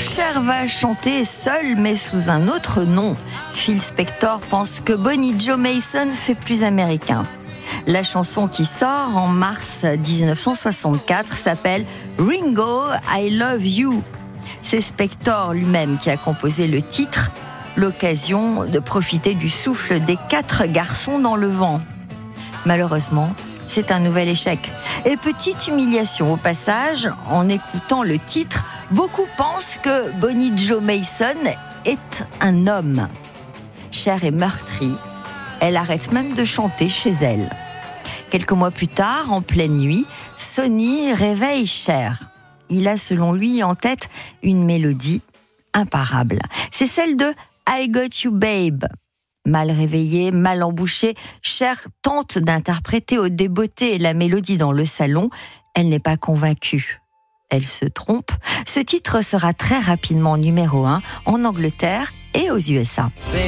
Cher va chanter seul mais sous un autre nom. Phil Spector pense que Bonnie Joe Mason fait plus américain. La chanson qui sort en mars 1964 s'appelle Ringo, I Love You. C'est Spector lui-même qui a composé le titre, l'occasion de profiter du souffle des 4 garçons dans le vent. Malheureusement, c'est un nouvel échec. Et petite humiliation au passage, en écoutant le titre, beaucoup pensent que Bonnie Joe Mason est un homme. Cher est meurtrie, elle arrête même de chanter chez elle. Quelques mois plus tard, en pleine nuit, Sonny réveille Cher. Il a selon lui en tête une mélodie imparable. C'est celle de I Got You Babe. Mal réveillée, mal embouchée, Cher tente d'interpréter au débeauté la mélodie dans le salon. Elle n'est pas convaincue. Elle se trompe. Ce titre sera très rapidement numéro 1 en Angleterre et aux USA.